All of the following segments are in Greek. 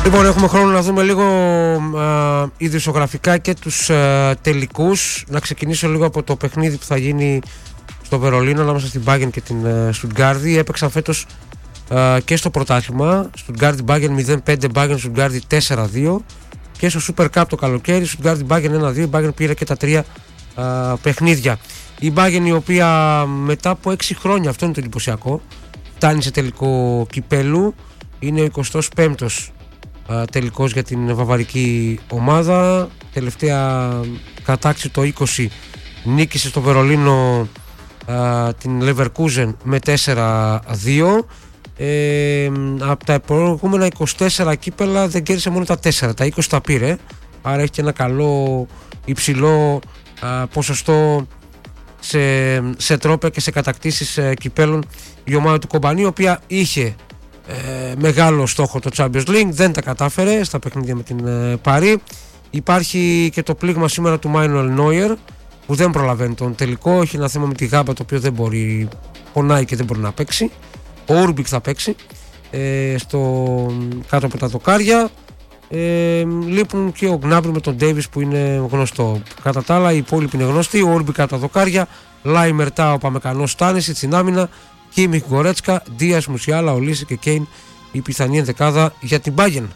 Λοιπόν, έχουμε χρόνο να δούμε λίγο ειδησιογραφικά και τους τελικούς. Να ξεκινήσω λίγο από το παιχνίδι που θα γίνει στο Βερολίνο ανάμεσα στην Bayern και την Στουτγκάρδη. Έπαιξαν φέτος και στο πρωτάθλημα. Στουτγκάρδη Bayern 0-5, Bayern Στουτγκάρδη 4-2. Και στο Super Cup το καλοκαίρι, Στουτγκάρδη Bayern 1-2. Η Bayern πήρε και τα 3 παιχνίδια. Η Bayern, η οποία μετά από 6 χρόνια, αυτό είναι το εντυπωσιακό, φτάνει σε τελικό κυπέλου. Είναι ο 25ος τελικός για την βαβαρική ομάδα. Τελευταία κατάκτηση το 20 νίκησε στο Βερολίνο την Leverkusen με 4-2. Από τα προηγούμενα 24 κύπελα δεν κέρδισε μόνο τα 4, τα 20 τα πήρε, άρα έχει και ένα καλό υψηλό ποσοστό σε τρόπια και σε κατακτήσεις κυπέλων η ομάδα του Κομπανί, η οποία είχε μεγάλο στόχο το Champions League, δεν τα κατάφερε στα παιχνίδια με την Παρί. Υπάρχει και το πλήγμα σήμερα του Manuel Neuer που δεν προλαβαίνει τον τελικό, έχει ένα θέμα με τη γάμπα το οποίο δεν μπορεί, πονάει και δεν μπορεί να παίξει. Ο Ούρμπικ θα παίξει στο κάτω από τα δοκάρια. Λείπουν και ο Γκνάμπρι με τον Ντέιβις που είναι γνωστό. Κατά τα άλλα οι υπόλοιποι είναι γνωστοί. Ο Ούρμπικ κάτω τα δοκάρια, Λάι Μερτά, ο Παμεκανός Στάνισιτς στην άμυνα, Κίμιχ Γκορέτσκα, Ντίας Μουσιάλα, Ολίση και Κέιν η πιθανή ενδεκάδα για την Bayern.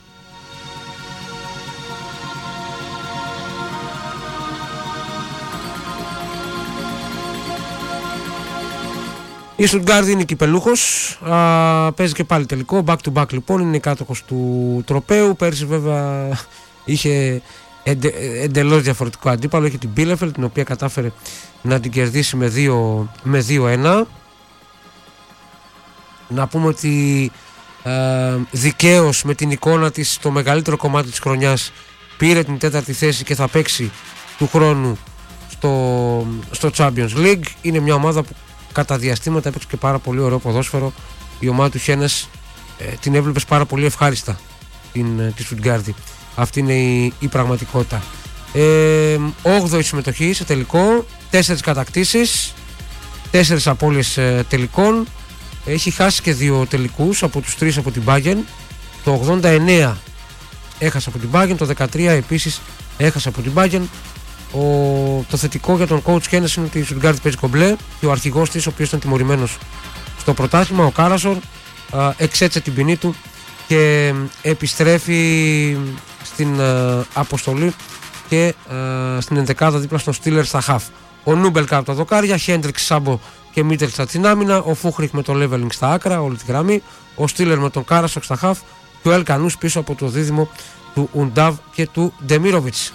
Η Στουτγκάρδη είναι κυπελούχος, παίζει και πάλι τελικό, back to back λοιπόν, είναι κάτοχος του τροπαίου. Πέρσι βέβαια είχε εντελώς διαφορετικό αντίπαλο, είχε την Bielefeld, την οποία κατάφερε να την κερδίσει με 2-1. Να πούμε ότι δικαίως με την εικόνα της το μεγαλύτερο κομμάτι της χρονιάς πήρε την 4η θέση και θα παίξει του χρόνου στο Champions League. Είναι μια ομάδα που κατά διαστήματα έπαιξε και πάρα πολύ ωραίο ποδόσφαιρο. Η ομάδα του Χένες την έβλεπες πάρα πολύ ευχάριστα τη Στουτγκάρδη. Αυτή είναι η πραγματικότητα. 8η συμμετοχή σε τελικό, 4 κατακτήσεις, 4 απώλειες τελικών. Έχει χάσει και 2 τελικούς από τους 3 από την Bayern. Το 89 έχασε από την Bayern, το 13 επίσης έχασε από την Bayern. Το θετικό για τον coach Χένες είναι ότι η Στουτγκάρδη παίζει κομπλέ και ο αρχηγός της, ο οποίος ήταν τιμωρημένος στο πρωτάθλημα, ο Κάρασορ, εξέτσε την ποινή του και επιστρέφει στην αποστολή και στην ενδεκάδα δίπλα στον Στίλερ στα χαφ. Ο Νούμπελ κάτω τα δοκάρια, Χέντριξ, Σάμπο και Μίτελστατ στην άμυνα, ο Φούχριχ με το Λέβελινγκ στα άκρα, όλη τη γραμμή, ο Στίλερ με τον Κάρασοκ στα χαφ και ο Ελ Κανούς πίσω από το δίδυμο του Ουντάβ και του Ντεμίροβιτς.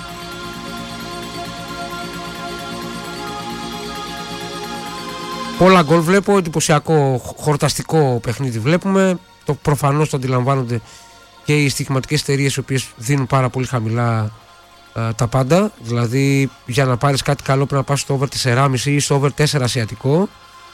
Πολλά γκολ βλέπω, εντυπωσιακό χορταστικό παιχνίδι βλέπουμε. Προφανώς το αντιλαμβάνονται και οι στοιχηματικές εταιρείες οι οποίες δίνουν πάρα πολύ χαμηλά τα πάντα. Δηλαδή για να πάρεις κάτι καλό πρέπει να πας στο over 4,5 ή στο over 4 ασιατικό.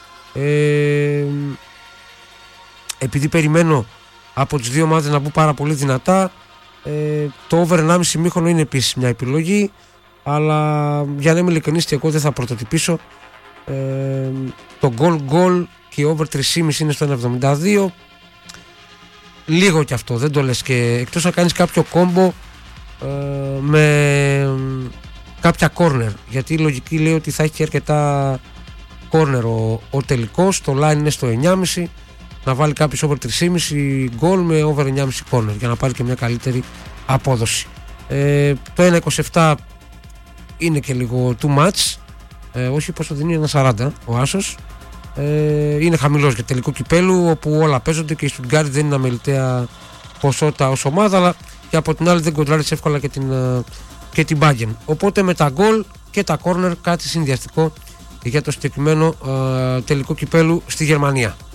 Επειδή περιμένω από τις δύο ομάδες να μπουν πάρα πολύ δυνατά, το over 1,5 ημίχρονο είναι επίσης μια επιλογή, αλλά για να είμαι ειλικρινής και εγώ δεν θα πρωτοτυπήσω. Το goal και over 3,5 είναι στο 1,72. Λίγο κι αυτό, δεν το λες, και εκτός να κάνεις κάποιο κόμπο με κάποια corner, γιατί η λογική λέει ότι θα έχει αρκετά corner ο τελικός. Το line είναι στο 9,5, να βάλει κάποιος over 3,5 goal με over 9,5 corner για να πάρει και μια καλύτερη απόδοση. Το 1,27 είναι και λίγο too much. Όχι, πόσο δίνει, 1,40 ο άσος. Είναι χαμηλός για τελικό κυπέλου, όπου όλα παίζονται και η Στουτγκάρδη δεν είναι αμεληταία ποσότητα ως ομάδα, αλλά και από την άλλη δεν κοντράρεις εύκολα και την Bayern. Οπότε με τα γκολ και τα corner κάτι συνδυαστικό για το συγκεκριμένο τελικό κυπέλου στη Γερμανία.